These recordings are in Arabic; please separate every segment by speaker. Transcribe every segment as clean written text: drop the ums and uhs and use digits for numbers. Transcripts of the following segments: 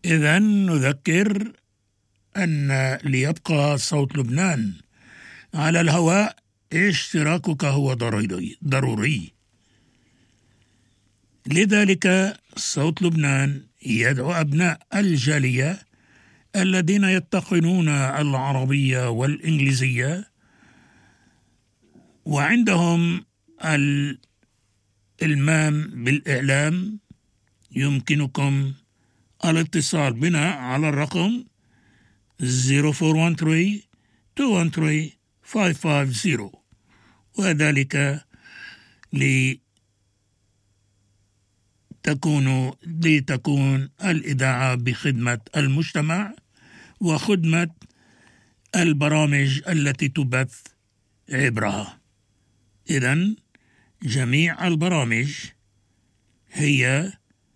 Speaker 1: إذن نذكر أن ليبقى صوت لبنان على الهواء اشتراكك هو ضروري. لذلك صوت لبنان يدعو أبناء الجالية الذين يتقنون العربية والإنجليزية وعندهم الإلمام بالإعلام، يمكنكم الاتصال بنا على الرقم 0413-213-550، وذلك لتكون الإذاعة بخدمة المجتمع وخدمة البرامج التي تبث عبرها. إذن جميع البرامج هي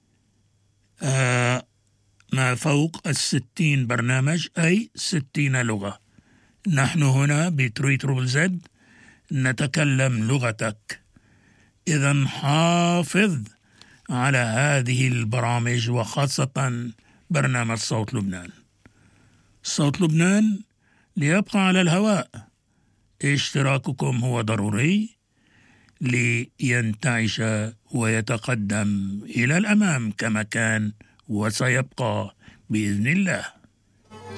Speaker 1: ما فوق 60 برنامج، أي 60 لغة. نحن هنا ب3ZZZ نتكلم لغتك. إذن حافظ على هذه البرامج، وخاصة برنامج صوت لبنان. صوت لبنان ليبقى على الهواء، اشتراككم هو ضروري لينتعش ويتقدم إلى الأمام كما كان وسيبقى بإذن الله.